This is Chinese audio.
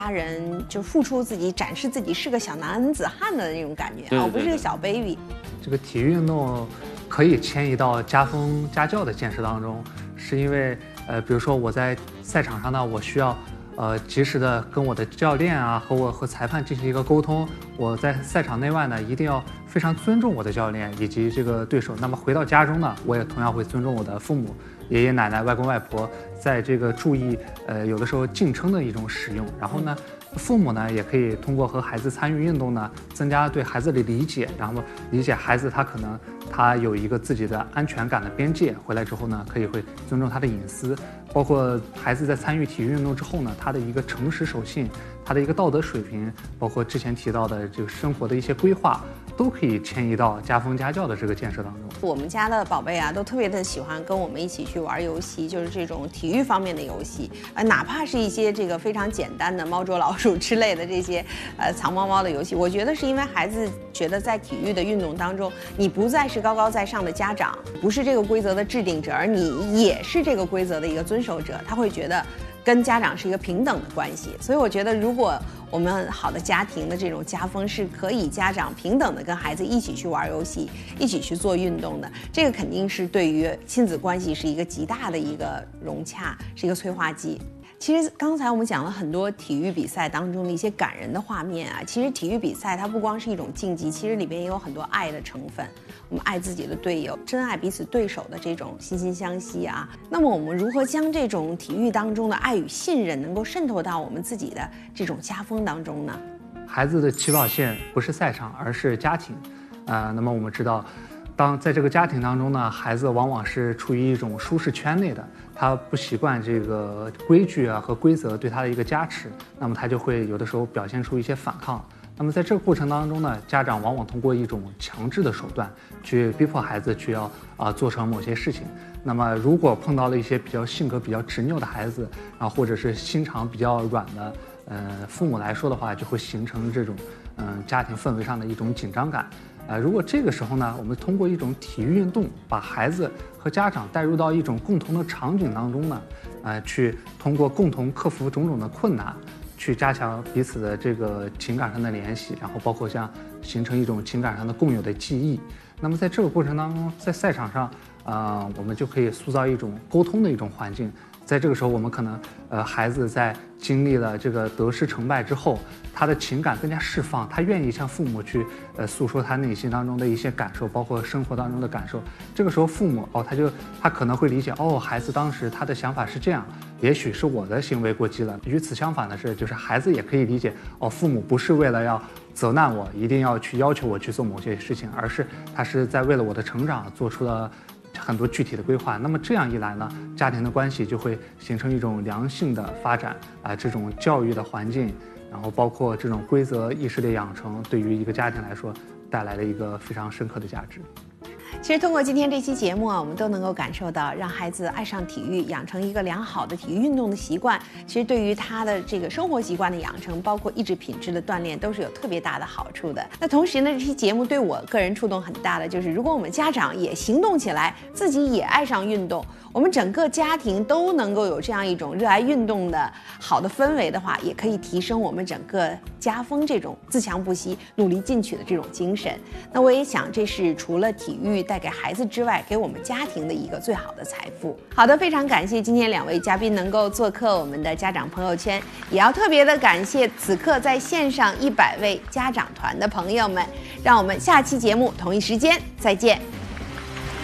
家人就付出自己，展示自己是个小男子汉的那种感觉，而不是个小 baby。 这个体育运动可以迁移到家风家教的建设当中，是因为比如说我在赛场上呢，我需要及时的跟我的教练啊和裁判进行一个沟通。我在赛场内外呢，一定要非常尊重我的教练以及这个对手。那么回到家中呢，我也同样会尊重我的父母、爷爷奶奶、外公外婆，在这个注意有的时候敬称的一种使用。然后呢，父母呢也可以通过和孩子参与运动呢，增加对孩子的理解，然后理解孩子他有一个自己的安全感的边界。回来之后呢，会尊重他的隐私，包括孩子在参与体育运动之后呢，他的一个诚实守信，他的一个道德水平，包括之前提到的这个生活的一些规划，都可以迁移到家风家教的这个建设当中。 我们家的宝贝啊，都特别的喜欢跟我们一起去玩游戏，就是这种体育方面的游戏，哪怕是一些这个非常简单的猫捉老鼠之类的这些藏猫猫的游戏，我觉得是因为孩子觉得在体育的运动当中，你不再是高高在上的家长，不是这个规则的制定者，而你也是这个规则的一个遵守者，他会觉得跟家长是一个平等的关系。所以我觉得，如果我们好的家庭的这种家风是可以家长平等的跟孩子一起去玩游戏，一起去做运动的，这个肯定是对于亲子关系是一个极大的一个融洽，是一个催化剂。其实刚才我们讲了很多体育比赛当中的一些感人的画面啊，其实体育比赛它不光是一种竞技，其实里边也有很多爱的成分。我们爱自己的队友，真爱彼此对手的这种惺惺相惜啊。那么我们如何将这种体育当中的爱与信任能够渗透到我们自己的这种家风当中呢？ 孩子的起跑线不是赛场，而是家庭。那么我们知道，当在这个家庭当中呢，孩子往往是处于一种舒适圈内的，他不习惯这个规矩啊和规则对他的一个加持，那么他就会有的时候表现出一些反抗。那么在这个过程当中呢，家长往往通过一种强制的手段去逼迫孩子去要做成某些事情。那么如果碰到了一些性格比较执拗的孩子啊，或者是心肠比较软的父母来说的话，就会形成这种家庭氛围上的一种紧张感。如果这个时候呢，我们通过一种体育运动，把孩子和家长带入到一种共同的场景当中呢，去通过共同克服种种的困难，去加强彼此的这个情感上的联系，然后包括像形成一种情感上的共有的记忆。那么在这个过程当中，在赛场上，我们就可以塑造一种沟通的一种环境。在这个时候，我们可能孩子在经历了这个得失成败之后，他的情感更加释放，他愿意向父母去诉说他内心当中的一些感受，包括生活当中的感受。这个时候父母他可能会理解，孩子当时他的想法是这样，也许是我的行为过激了。与此相反的是，就是孩子也可以理解，父母不是为了要责难我，一定要去要求我去做某些事情，而是他是在为了我的成长做出了很多具体的规划。那么这样一来呢，家庭的关系就会形成一种良性的发展这种教育的环境，然后包括这种规则意识的养成，对于一个家庭来说带来了一个非常深刻的价值。 其实通过今天这期节目啊，我们都能够感受到，让孩子爱上体育，养成一个良好的体育运动的习惯，其实对于他的这个生活习惯的养成，包括意志品质的锻炼，都是有特别大的好处的。那同时呢，这期节目对我个人触动很大的，就是如果我们家长也行动起来，自己也爱上运动，我们整个家庭都能够有这样一种热爱运动的好的氛围的话，也可以提升我们整个家风这种自强不息、努力进取的这种精神。那我也想，这是除了体育带给孩子之外，给我们家庭的一个最好的财富。好的，非常感谢今天两位嘉宾能够做客我们的家长朋友圈，也要特别的感谢此刻在线上100位家长团的朋友们。让我们下期节目同一时间再见。